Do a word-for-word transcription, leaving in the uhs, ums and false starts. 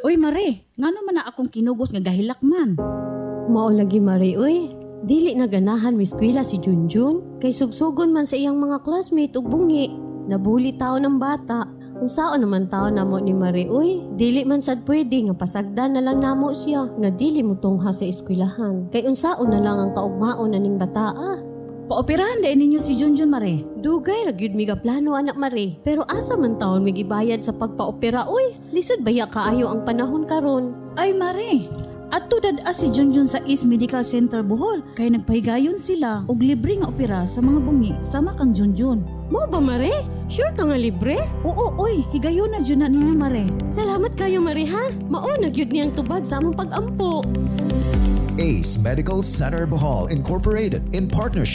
Uy, Mare, ngano man na akong kinugos nga gahilak man. Mao lagi Mare, uy. Dili na ganahan mi eskwela si Junjun. Kay sugsugon man sa iyang mga classmate ug bungi. Nabuli tao ng bata. Unsaon naman tao namo ni Mare, uy. Dili man sad pwede nga pasagdan na lang namo siya nga dili mo tungha sa eskwelahan. Kay unsaon na lang ang kaugmaon na ning bataa. Paoperahan din ninyo si Junjun, Mare. Dugay ra gyud mi ga plano anak Mare. Pero asa man taon mig ibayad sa pagpaopera, uy. Lisod baya kaayo ang panahon karon. Ay, Mare, ato dad si Junjun sa East Medical Center Bohol kay nagpahigayon sila og libre nga opera sa mga bungi sama kang Junjun. Mo ba Mare? Sure ka nga libre? Oo, oy, higayon na dyan na ninyo, Mare. Salamat kayo Mare ha. Mao na gyud niyang tubag sa among pag-ampo. Ace Medical Center Bohol Incorporated in partnership